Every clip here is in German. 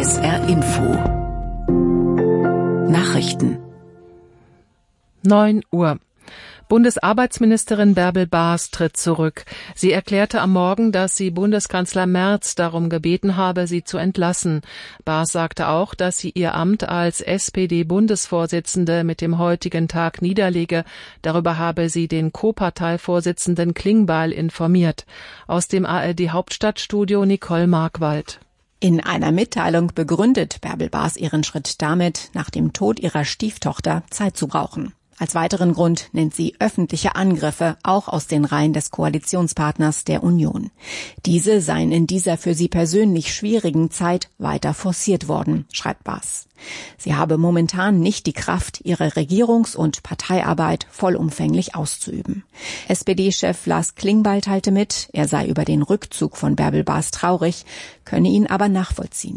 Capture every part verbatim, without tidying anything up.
S R Info Nachrichten neun Uhr. Bundesarbeitsministerin Bärbel Baas tritt zurück. Sie erklärte am Morgen, dass sie Bundeskanzler Merz darum gebeten habe, sie zu entlassen. Baas sagte auch, dass sie ihr Amt als S P D-Bundesvorsitzende mit dem heutigen Tag niederlege. Darüber habe sie den Co-Parteivorsitzenden Klingbeil informiert. Aus dem A R D-Hauptstadtstudio Nicole Markwald. In einer Mitteilung begründet Bärbel Baas ihren Schritt damit, nach dem Tod ihrer Stieftochter Zeit zu brauchen. Als weiteren Grund nennt sie öffentliche Angriffe, auch aus den Reihen des Koalitionspartners der Union. Diese seien in dieser für sie persönlich schwierigen Zeit weiter forciert worden, schreibt Baas. Sie habe momentan nicht die Kraft, ihre Regierungs- und Parteiarbeit vollumfänglich auszuüben. S P D-Chef Lars Klingbeil teilte mit, er sei über den Rückzug von Bärbel Baas traurig, könne ihn aber nachvollziehen.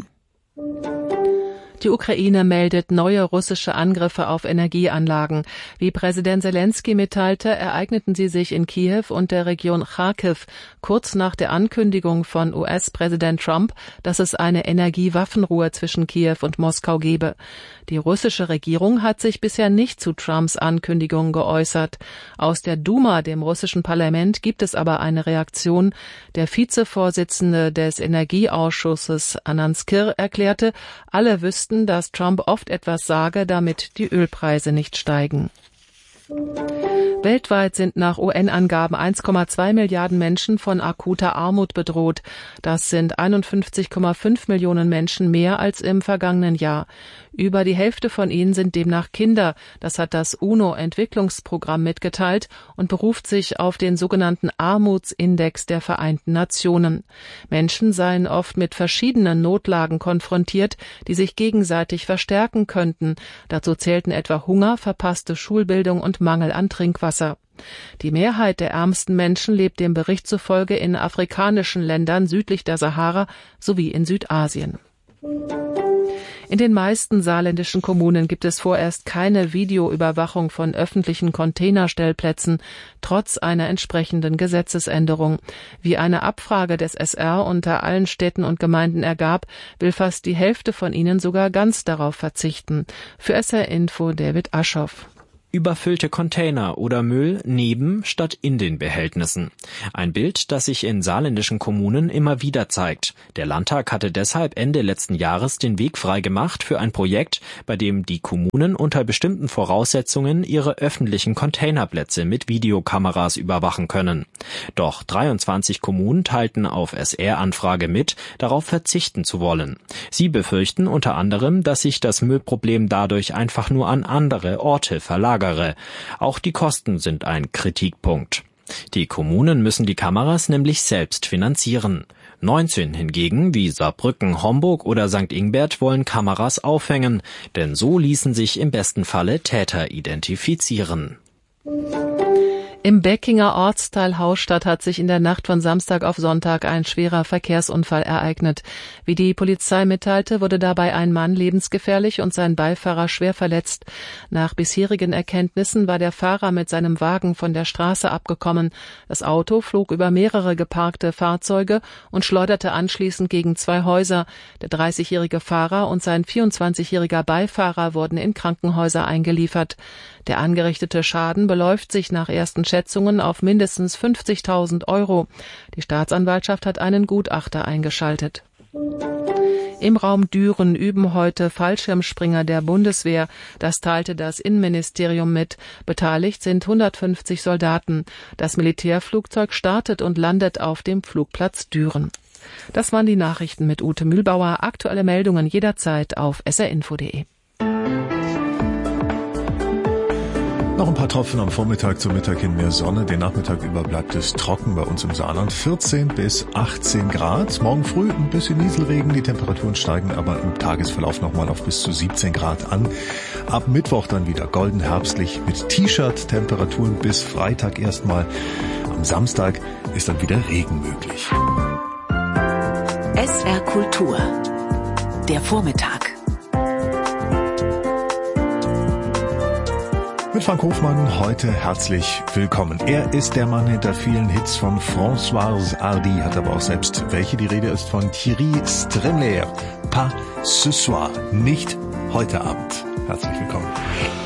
Die Ukraine meldet neue russische Angriffe auf Energieanlagen. Wie Präsident Selenskyj mitteilte, ereigneten sie sich in Kiew und der Region Charkiw kurz nach der Ankündigung von U S-Präsident Trump, dass es eine Energiewaffenruhe zwischen Kiew und Moskau gebe. Die russische Regierung hat sich bisher nicht zu Trumps Ankündigung geäußert. Aus der Duma, dem russischen Parlament, gibt es aber eine Reaktion. Der Vizevorsitzende des Energieausschusses, Anand Skir, erklärte, alle wüssten, dass Trump oft etwas sage, damit die Ölpreise nicht steigen. Weltweit sind nach U N-Angaben eins Komma zwei Milliarden Menschen von akuter Armut bedroht. Das sind einundfünfzig Komma fünf Millionen Menschen mehr als im vergangenen Jahr. Über die Hälfte von ihnen sind demnach Kinder. Das hat das UNO-Entwicklungsprogramm mitgeteilt und beruft sich auf den sogenannten Armutsindex der Vereinten Nationen. Menschen seien oft mit verschiedenen Notlagen konfrontiert, die sich gegenseitig verstärken könnten. Dazu zählten etwa Hunger, verpasste Schulbildung und Mangel an Trinkwasser. Die Mehrheit der ärmsten Menschen lebt dem Bericht zufolge in afrikanischen Ländern südlich der Sahara sowie in Südasien. In den meisten saarländischen Kommunen gibt es vorerst keine Videoüberwachung von öffentlichen Containerstellplätzen, trotz einer entsprechenden Gesetzesänderung. Wie eine Abfrage des S R unter allen Städten und Gemeinden ergab, will fast die Hälfte von ihnen sogar ganz darauf verzichten. Für S R Info David Aschoff. Überfüllte Container oder Müll neben statt in den Behältnissen. Ein Bild, das sich in saarländischen Kommunen immer wieder zeigt. Der Landtag hatte deshalb Ende letzten Jahres den Weg freigemacht für ein Projekt, bei dem die Kommunen unter bestimmten Voraussetzungen ihre öffentlichen Containerplätze mit Videokameras überwachen können. Doch dreiundzwanzig Kommunen teilten auf S R-Anfrage mit, darauf verzichten zu wollen. Sie befürchten unter anderem, dass sich das Müllproblem dadurch einfach nur an andere Orte verlagert. Auch die Kosten sind ein Kritikpunkt. Die Kommunen müssen die Kameras nämlich selbst finanzieren. neunzehn hingegen, wie Saarbrücken, Homburg oder Sankt Ingbert, wollen Kameras aufhängen, denn so ließen sich im besten Falle Täter identifizieren. Im Beckinger Ortsteil Hausstadt hat sich in der Nacht von Samstag auf Sonntag ein schwerer Verkehrsunfall ereignet. Wie die Polizei mitteilte, wurde dabei ein Mann lebensgefährlich und sein Beifahrer schwer verletzt. Nach bisherigen Erkenntnissen war der Fahrer mit seinem Wagen von der Straße abgekommen. Das Auto flog über mehrere geparkte Fahrzeuge und schleuderte anschließend gegen zwei Häuser. Der dreißigjährige Fahrer und sein vierundzwanzigjähriger Beifahrer wurden in Krankenhäuser eingeliefert. Der angerichtete Schaden beläuft sich nach ersten Schätzungen auf mindestens fünfzigtausend Euro. Die Staatsanwaltschaft hat einen Gutachter eingeschaltet. Im Raum Düren üben heute Fallschirmspringer der Bundeswehr. Das teilte das Innenministerium mit. Beteiligt sind hundertfünfzig Soldaten. Das Militärflugzeug startet und landet auf dem Flugplatz Düren. Das waren die Nachrichten mit Ute Mühlbauer. Aktuelle Meldungen jederzeit auf s r info punkt d e. Noch ein paar Tropfen am Vormittag, zum Mittag hin mehr Sonne. Den Nachmittag über bleibt es trocken bei uns im Saarland. vierzehn bis achtzehn Grad. Morgen früh ein bisschen Nieselregen. Die Temperaturen steigen aber im Tagesverlauf nochmal auf bis zu siebzehn Grad an. Ab Mittwoch dann wieder golden herbstlich mit T-Shirt. Temperaturen bis Freitag erstmal. Am Samstag ist dann wieder Regen möglich. S R Kultur. Der Vormittag. Mit Frank Hofmann heute herzlich willkommen. Er ist der Mann hinter vielen Hits von Françoise Hardy, hat aber auch selbst welche. Die Rede ist von Thierry Stremler. pas ce soir, nicht heute Abend. Herzlich willkommen.